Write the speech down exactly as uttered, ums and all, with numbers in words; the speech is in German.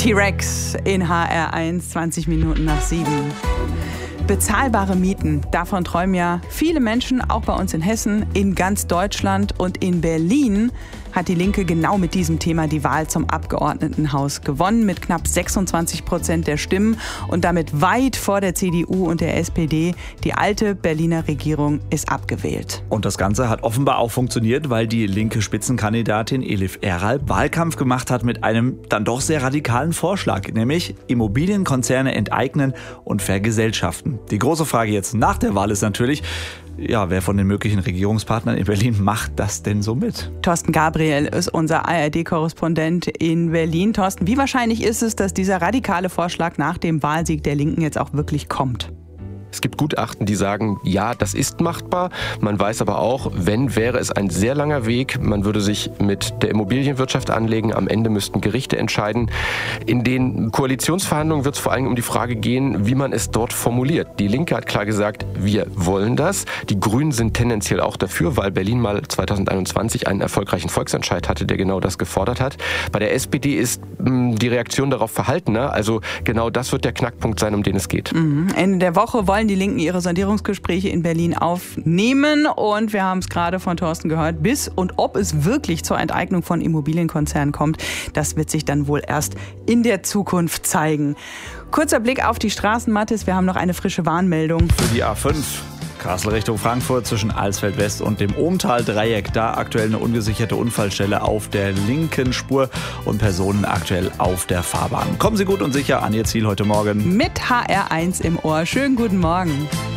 T-Rex in H R eins, zwanzig Minuten nach sieben. Bezahlbare Mieten, davon träumen ja viele Menschen, auch bei uns in Hessen, in ganz Deutschland. Und in Berlin hat die Linke genau mit diesem Thema die Wahl zum Abgeordnetenhaus gewonnen, mit knapp sechsundzwanzig Prozent der Stimmen und damit weit vor der C D U und der S P D. Die alte Berliner Regierung ist abgewählt. Und das Ganze hat offenbar auch funktioniert, weil die linke Spitzenkandidatin Elif Erral Wahlkampf gemacht hat mit einem dann doch sehr radikalen Vorschlag, nämlich Immobilienkonzerne enteignen und vergesellschaften. Die große Frage jetzt nach der Wahl ist natürlich, ja, wer von den möglichen Regierungspartnern in Berlin macht das denn so mit? Thorsten Gabriel ist unser A R D-Korrespondent in Berlin. Thorsten, wie wahrscheinlich ist es, dass dieser radikale Vorschlag nach dem Wahlsieg der Linken jetzt auch wirklich kommt? Es gibt Gutachten, die sagen, ja, das ist machbar. Man weiß aber auch, wenn, wäre es ein sehr langer Weg. Man würde sich mit der Immobilienwirtschaft anlegen. Am Ende müssten Gerichte entscheiden. In den Koalitionsverhandlungen wird es vor allem um die Frage gehen, wie man es dort formuliert. Die Linke hat klar gesagt, wir wollen das. Die Grünen sind tendenziell auch dafür, weil Berlin mal zweitausendeinundzwanzig einen erfolgreichen Volksentscheid hatte, der genau das gefordert hat. Bei der S P D ist mh, die Reaktion darauf verhaltener. Also genau das wird der Knackpunkt sein, um den es geht. Mhm. Ende der Woche wollen die Linken ihre Sondierungsgespräche in Berlin aufnehmen. Und wir haben es gerade von Thorsten gehört, bis und ob es wirklich zur Enteignung von Immobilienkonzernen kommt, das wird sich dann wohl erst in der Zukunft zeigen. Kurzer Blick auf die Straßen, Mathis, wir haben noch eine frische Warnmeldung. Für die A fünf. Kassel Richtung Frankfurt zwischen Alsfeld West und dem Ohmtal-Dreieck. Da aktuell eine ungesicherte Unfallstelle auf der linken Spur und Personen aktuell auf der Fahrbahn. Kommen Sie gut und sicher an Ihr Ziel heute Morgen. Mit H R eins im Ohr. Schönen guten Morgen.